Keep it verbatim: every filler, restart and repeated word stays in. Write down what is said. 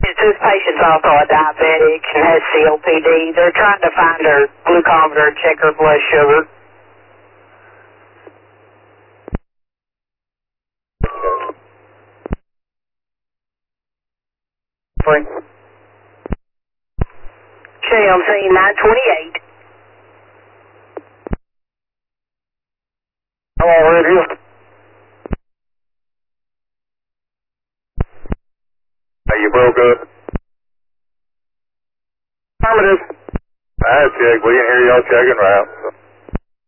This patient's also a diabetic and has C O P D. They're trying to find her glucometer and check her blood sugar. C M C nine twenty-eight. Hello, radio. Hey, you broke up. Affirmative. I checked. We didn't hear y'all checking route.